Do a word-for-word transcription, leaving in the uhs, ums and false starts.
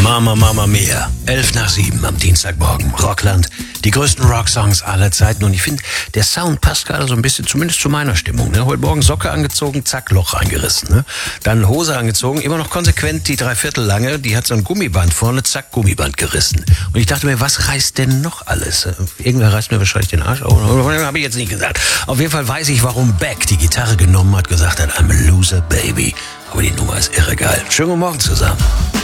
Mama, Mama Mia. Elf nach sieben am Dienstagmorgen. Rockland. Die größten Rocksongs aller Zeiten. Und ich finde, der Sound passt gerade so ein bisschen, zumindest zu meiner Stimmung. Ne? Heute Morgen Socke angezogen, zack, Loch eingerissen. Ne? Dann Hose angezogen, immer noch konsequent die Dreiviertel lange. Die hat so ein Gummiband vorne, zack, Gummiband gerissen. Und ich dachte mir, was reißt denn noch alles? Irgendwer reißt mir wahrscheinlich den Arsch auf. Habe ich jetzt nicht gesagt. Auf jeden Fall weiß ich, warum Beck die Gitarre genommen hat, gesagt hat, I'm a loser, baby. Aber die Nummer ist irre geil. Schönen guten Morgen zusammen.